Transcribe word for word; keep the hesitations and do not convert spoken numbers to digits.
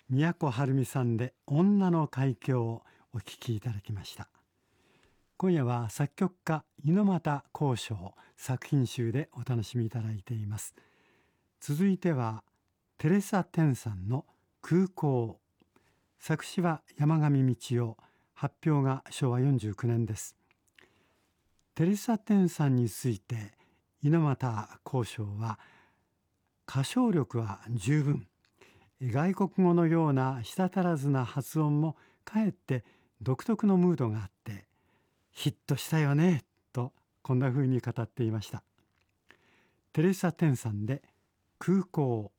都はるみさんで女の海峡をお聴きいただきました。今夜は作曲家猪俣公章作品集でお楽しみいただいています。続いてはテレサ・テンさんの空港。作詞は山上道夫、発表がしょうわよんじゅうきゅうねんです。テレサ・テンさんについて猪俣公章は、歌唱力は十分、外国語のような舌足らずな発音もかえって独特のムードがあってヒットしたよねと、こんな風に語っていました。テレサ・テンさんで空港。